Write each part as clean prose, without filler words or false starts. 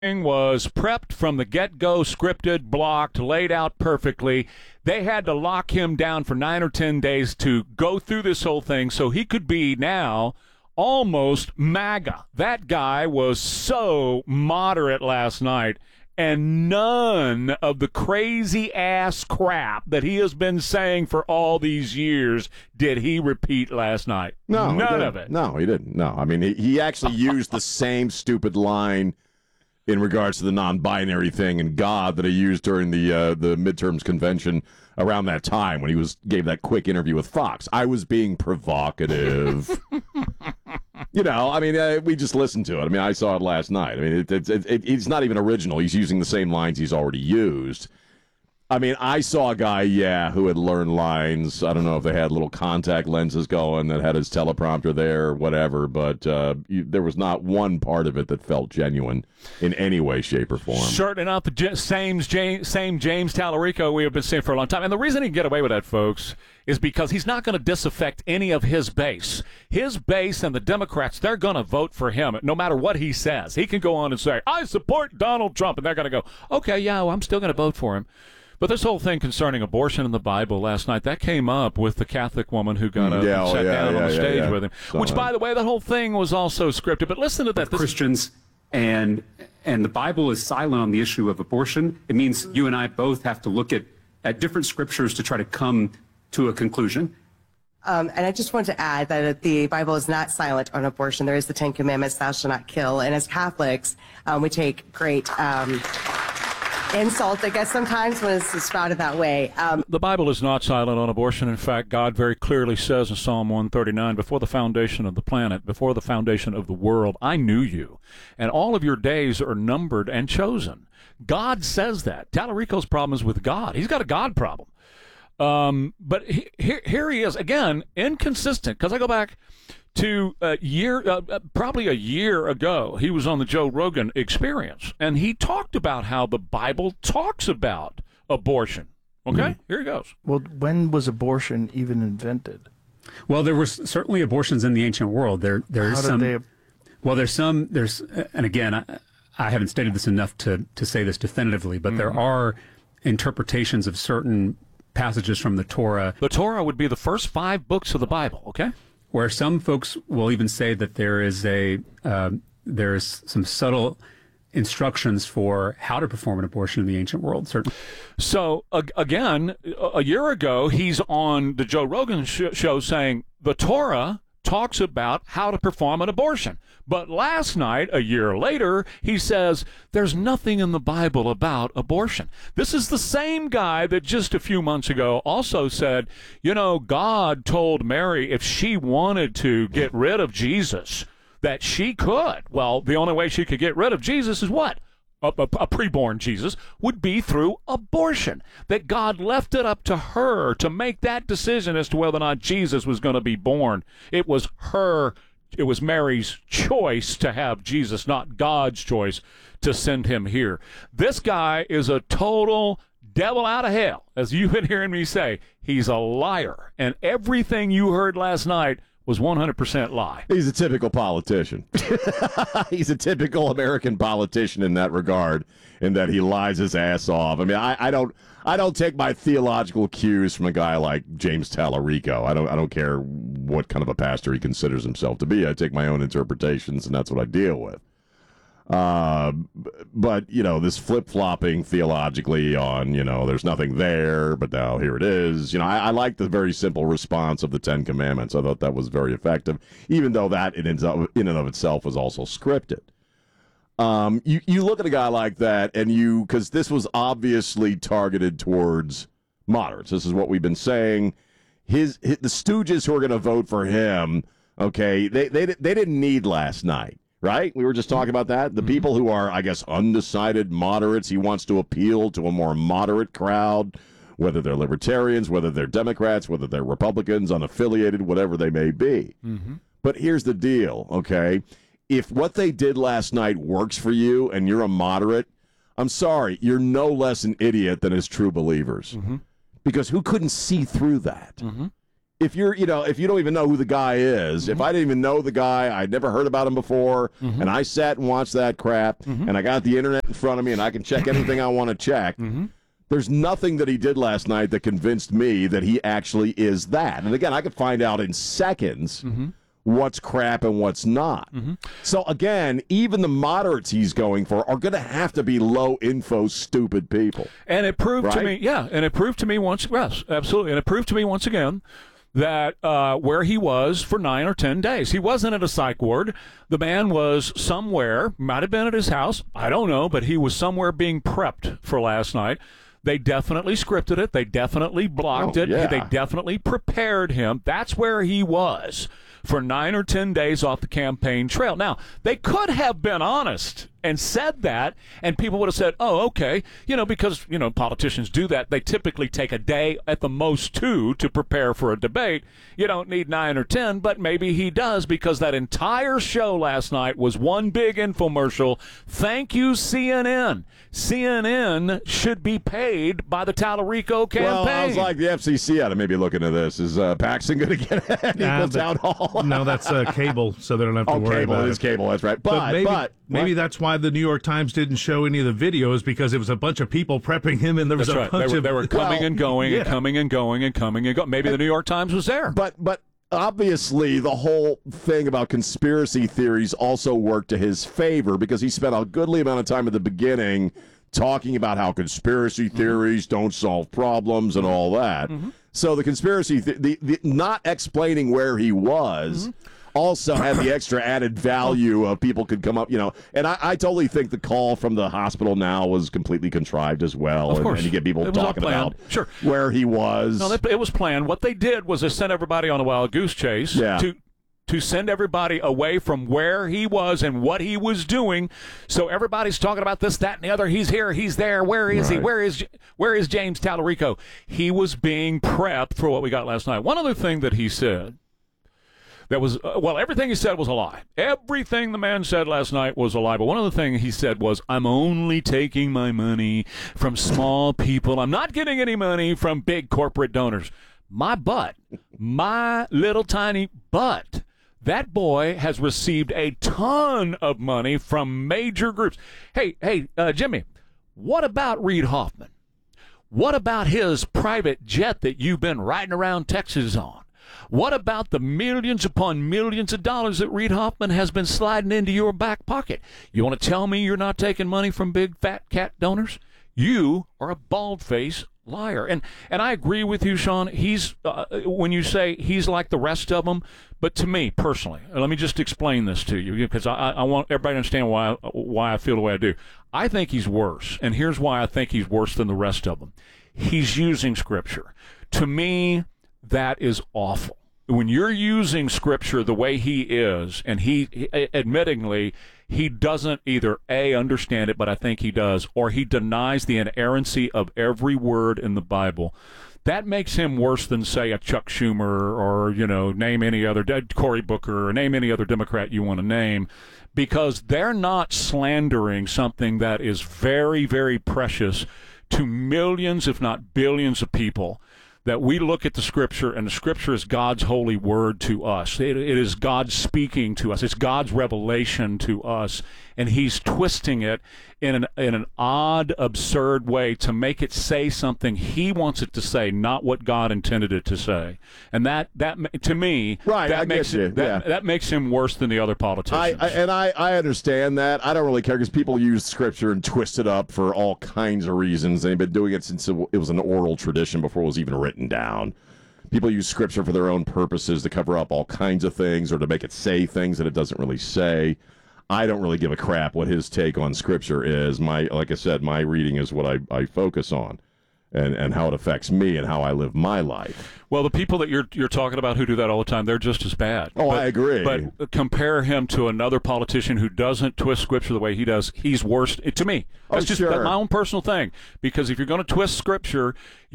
was prepped from the get-go, scripted, blocked, laid out perfectly. They had to lock him down for 9 or 10 days to go through this whole thing so he could be now almost MAGA. That guy was so moderate last night, and none of the crazy-ass crap that he has been saying for all these years did he repeat last night. No, none of it. No, he didn't. No, I mean, he actually used the same stupid line in regards to the non-binary thing and God that he used during the midterms convention around that time when he gave that quick interview with Fox. I was being provocative. I mean, we just listened to it. I mean, I saw it last night. I mean, it's not even original. He's using the same lines he's already used. I mean, I saw a guy, who had learned lines. I don't know if they had little contact lenses going that had his teleprompter there or whatever, but there was not one part of it that felt genuine in any way, shape, or form. Certainly not the same James Tallarico we have been seeing for a long time. And the reason he can get away with that, folks, is because he's not going to disaffect any of his base. His base and the Democrats, they're going to vote for him no matter what he says. He can go on and say, I support Donald Trump, and they're going to go, okay, yeah, well, I'm still going to vote for him. But this whole thing concerning abortion in the Bible last night, that came up with the Catholic woman who got up and sat down on the stage with him. Which, by the way, that whole thing was also scripted. But listen to that. Christians and the Bible is silent on the issue of abortion. It means you and I both have to look at different scriptures to try to come to a conclusion. And I just want to add that the Bible is not silent on abortion. There is the Ten Commandments, thou shalt not kill. And as Catholics, we take great insult, I guess, sometimes when it's spouted that way. The Bible is not silent on abortion. In fact, God very clearly says in Psalm 139, before the foundation of the planet, before the foundation of the world, I knew you, and all of your days are numbered and chosen. God says that. Tallarico's problem is with God. He's got a God problem. But here he is, again, inconsistent, because I go back to probably a year ago, he was on the Joe Rogan Experience, and he talked about how the Bible talks about abortion. Okay, Here he goes. Well, when was abortion even invented? Well, there were certainly abortions in the ancient world. There's some, and again, I haven't studied this enough to say this definitively, but there are interpretations of certain passages from the Torah. The Torah would be the first 5 books of the Bible, okay? Where some folks will even say that there's some subtle instructions for how to perform an abortion in the ancient world. Certainly. So, again, a year ago, he's on the Joe Rogan show saying the Torah talks about how to perform an abortion. But last night, a year later, he says there's nothing in the Bible about abortion. This is the same guy that just a few months ago also said, God told Mary if she wanted to get rid of Jesus, that she could. Well, the only way she could get rid of Jesus is what? A preborn Jesus would be through abortion, that God left it up to her to make that decision as to whether or not Jesus was going to be born. It was Mary's choice to have Jesus, not God's choice to send him here. This guy is a total devil out of hell. As you've been hearing me say, he's a liar. And everything you heard last night was 100% lie. He's a typical politician. He's a typical American politician in that regard, in that he lies his ass off. I mean, I don't take my theological cues from a guy like James Tallarico. I don't care what kind of a pastor he considers himself to be. I take my own interpretations, and that's what I deal with. But, this flip-flopping theologically on, there's nothing there, but now here it is. I like the very simple response of the Ten Commandments. I thought that was very effective, even though that in and of itself was also scripted. You look at a guy like that, and because this was obviously targeted towards moderates. This is what we've been saying. The stooges who are going to vote for him, okay, they didn't need last night. Right? We were just talking about that. The people who are, I guess, undecided moderates, he wants to appeal to a more moderate crowd, whether they're libertarians, whether they're Democrats, whether they're Republicans, unaffiliated, whatever they may be. But here's the deal, okay? If what they did last night works for you and you're a moderate, I'm sorry, you're no less an idiot than his true believers. Because who couldn't see through that? if you're, if you don't even know who the guy is, if I didn't even know the guy, I'd never heard about him before, and I sat and watched that crap, and I got the internet in front of me, and I can check anything I want to check. There's nothing that he did last night that convinced me that he actually is that. And again, I could find out in seconds what's crap and what's not. So again, even the moderates he's going for are going to have to be low info, stupid people. And it proved to Right? me, and it proved to me once, yes, absolutely. And it proved to me once again that where he was for 9 or 10 days. He wasn't at a psych ward. The man was somewhere, might have been at his house, I don't know, but he was somewhere being prepped for last night. They definitely scripted it. They definitely blocked it. yeah. They definitely prepared him. That's where he was for 9 or 10 days off the campaign trail. Now, they could have been honest and said that, and people would have said, oh, okay, because, politicians do that. They typically take a day, at the most 2, to prepare for a debate. You don't need 9 or 10, but maybe he does, because that entire show last night was one big infomercial. Thank you, CNN. CNN should be paid by the Tallarico campaign. Well, I was like, the FCC ought to maybe look into this. Is Paxton going to get an equal town hall? No, that's cable, so they don't have to worry cable. about It it. is cable, that's right. But maybe that's why the New York Times didn't show any of the videos, because it was a bunch of people prepping him, and there was That's a right. bunch They were coming and going and yeah. coming and going and coming and going. Maybe the New York Times was there. But obviously, the whole thing about conspiracy theories also worked to his favor, because he spent a goodly amount of time at the beginning talking about how conspiracy theories don't solve problems and all that. So the conspiracy, the not explaining where he was, also had the extra added value of people could come up, And I totally think the call from the hospital now was completely contrived as well. Of course. And you get people It was all talking planned. about Sure. where he was. No, it was planned. What they did was they sent everybody on a wild goose chase to send everybody away from where he was and what he was doing. So everybody's talking about this, that, and the other. He's here, he's there. Where is he? Right. Where is James Tallarico? He was being prepped for what we got last night. One other thing that he said that was, everything he said was a lie. Everything the man said last night was a lie. But one other thing he said was, I'm only taking my money from small people. I'm not getting any money from big corporate donors. My butt, my little tiny butt. That boy has received a ton of money from major groups. Hey, Jimmy, what about Reid Hoffman? What about his private jet that you've been riding around Texas on? What about the millions upon millions of dollars that Reid Hoffman has been sliding into your back pocket? You want to tell me you're not taking money from big fat cat donors? You are a bald-faced liar. And I agree with you, Sean. He's when you say he's like the rest of them, but to me personally, let me just explain this to you, because I want everybody to understand why I feel the way I do. I think he's worse, and here's why I think he's worse than the rest of them. He's using Scripture. To me, that is awful. When you're using Scripture the way he is, and he admittingly, he doesn't either A, understand it, but I think he does, or he denies the inerrancy of every word in the Bible. That makes him worse than, say, a Chuck Schumer or, name any other, Cory Booker, or name any other Democrat you want to name, because they're not slandering something that is very, very precious to millions, if not billions of people. That we look at the Scripture, and the Scripture is God's holy word to us. It is God speaking to us. It's God's revelation to us, and he's twisting it in an odd, absurd way to make it say something he wants it to say, not what God intended it to say. And that to me, that makes him worse than the other politicians. I understand that. I don't really care, because people use Scripture and twist it up for all kinds of reasons. They've been doing it since it was an oral tradition before it was even written down. People use Scripture for their own purposes, to cover up all kinds of things or to make it say things that it doesn't really say. I don't really give a crap what his take on Scripture is. Like I said, my reading is what I focus on, and how it affects me and how I live my life. Well, the people that you're talking about who do that all the time, they're just as bad. I agree. But compare him to another politician who doesn't twist Scripture the way he does. He's worse to me. That's just my own personal thing. Because if you're going to twist Scripture,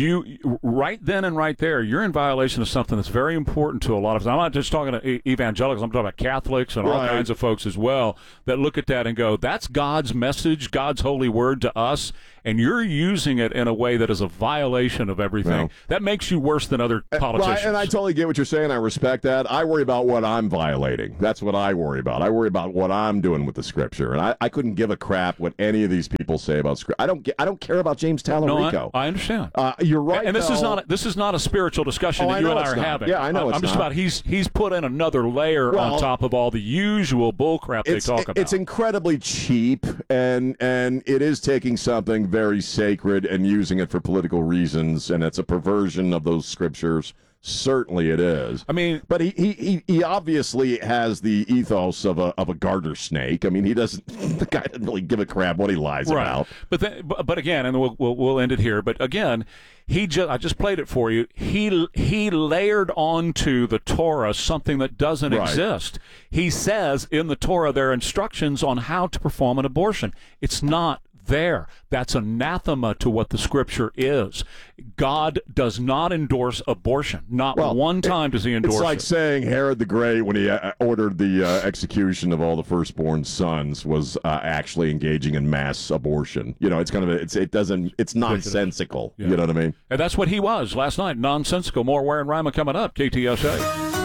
you right then and right there, you're in violation of something that's very important to a lot of us. I'm not just talking to evangelicals. I'm talking about Catholics and all kinds of folks as well that look at that and go, that's God's message, God's holy word to us, and you're using it in a way that is a violation of everything. Well, that makes you worse than other politicians. Well, and I totally get what you're saying. I respect that. I worry about what I'm violating. That's what I worry about. I worry about what I'm doing with the Scripture, and I couldn't give a crap what any of these people say about Scripture. I don't care about James Tallarico. No, I understand. You're right. And this is not a spiritual discussion that you and I are having. Yeah, I know. I'm just about he's put in another layer on top of all the usual bullcrap they talk about. It's incredibly cheap, and it is taking something very sacred and using it for political reasons, and it's a perversion of those scriptures. Certainly it is. I mean, but he obviously has the ethos of a garter snake. I mean, he doesn't. The guy doesn't really give a crap what he lies about. But again, and we'll end it here. But again, I just played it for you. He layered onto the Torah something that doesn't exist. He says in the Torah there are instructions on how to perform an abortion. It's not there. That's anathema to what the Scripture is. God does not endorse abortion. Not one time does he endorse it. It's like saying Herod the Great, when he ordered the execution of all the firstborn sons, was actually engaging in mass abortion. You know, it's kind of it's nonsensical. Yeah. You know what I mean? And that's what he was last night. Nonsensical. More Ware and Rima coming up. KTSA.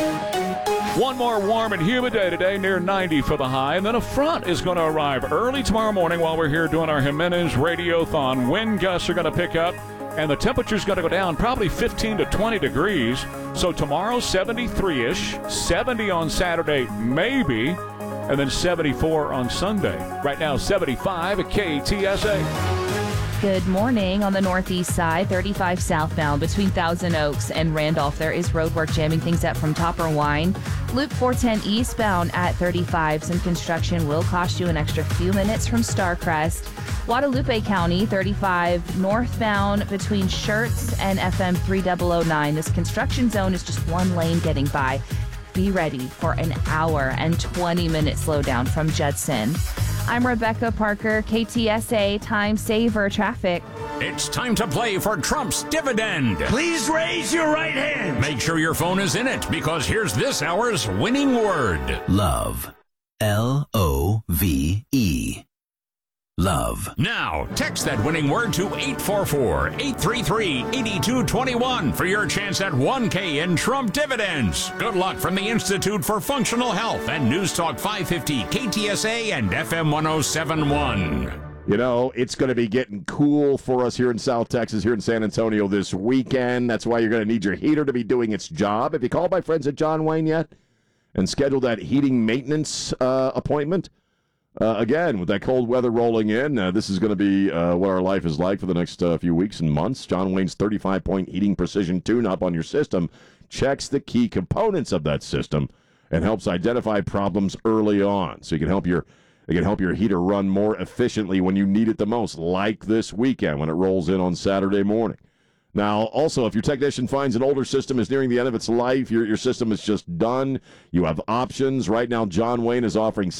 One more warm and humid day today, near 90 for the high, and then a front is going to arrive early tomorrow morning while we're here doing our Jimenez Radiothon. Wind gusts are going to pick up, and the temperature's going to go down probably 15 to 20 degrees. So tomorrow, 73-ish, 70 on Saturday, maybe, and then 74 on Sunday. Right now, 75 at KTSA. Good morning. On the northeast side, 35 southbound between Thousand Oaks and Randolph. There is road work jamming things up from Topper Wine. Loop 410 eastbound at 35. Some construction will cost you an extra few minutes from Starcrest. Guadalupe County, 35 northbound between Schertz and FM 3009. This construction zone is just one lane getting by. Be ready for an hour and 20-minute slowdown from Judson. I'm Rebecca Parker, KTSA Time Saver Traffic. It's time to play for Trump's dividend. Please raise your right hand. Make sure your phone is in it, because here's this hour's winning word. Love. L-O-V-E. Love. Now, text that winning word to 844-833-8221 for your chance at $1K in Trump dividends. Good luck from the Institute for Functional Health and News Talk 550, KTSA and FM 1071. You know, it's going to be getting cool for us here in South Texas, here in San Antonio this weekend. That's why you're going to need your heater to be doing its job. Have you called my friends at John Wayne yet and scheduled that heating maintenance appointment? Again, with that cold weather rolling in, this is going to be what our life is like for the next few weeks and months. John Wayne's 35-point heating precision tune-up on your system checks the key components of that system and helps identify problems early on, so you can help your heater run more efficiently when you need it the most, like this weekend when it rolls in on Saturday morning. Now, also, if your technician finds an older system is nearing the end of its life, your system is just done, you have options. Right now, John Wayne is offering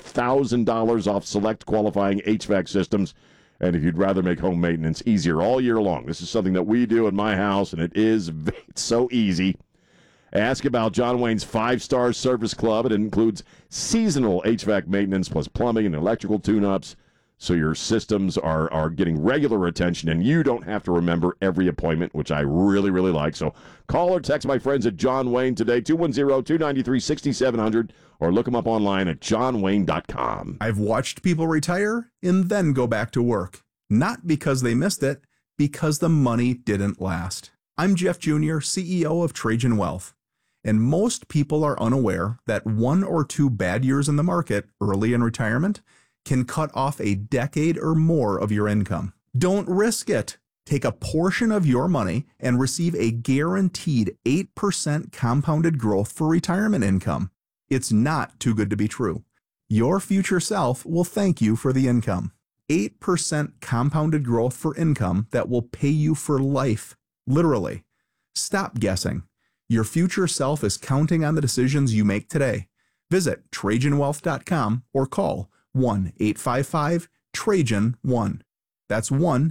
$6,000 off select qualifying HVAC systems. And if you'd rather make home maintenance easier all year long, this is something that we do at my house, and it's so easy. Ask about John Wayne's 5-star service club. It includes seasonal HVAC maintenance plus plumbing and electrical tune-ups, so your systems are getting regular attention, and you don't have to remember every appointment, which I really, really like. So call or text my friends at John Wayne today, 210-293-6700, or look them up online at johnwayne.com. I've watched people retire and then go back to work. Not because they missed it, because the money didn't last. I'm Jeff Jr., CEO of Trajan Wealth. And most people are unaware that 1 or 2 bad years in the market early in retirement can cut off a decade or more of your income. Don't risk it. Take a portion of your money and receive a guaranteed 8% compounded growth for retirement income. It's not too good to be true. Your future self will thank you for the income. 8% compounded growth for income that will pay you for life. Literally. Stop guessing. Your future self is counting on the decisions you make today. Visit TrajanWealth.com or call 1-855-TRAJAN-1. That's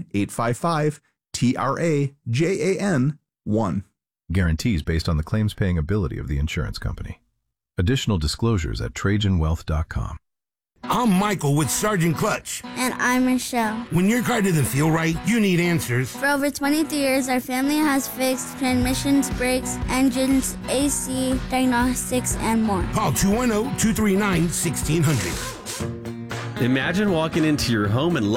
1-855-TRAJAN-1. Guarantees based on the claims paying ability of the insurance company. Additional disclosures at TrajanWealth.com. I'm Michael with Sergeant Clutch. And I'm Michelle. When your car doesn't feel right, you need answers. For over 23 years, our family has fixed transmissions, brakes, engines, AC, diagnostics, and more. Call 210-239-1600. Imagine walking into your home and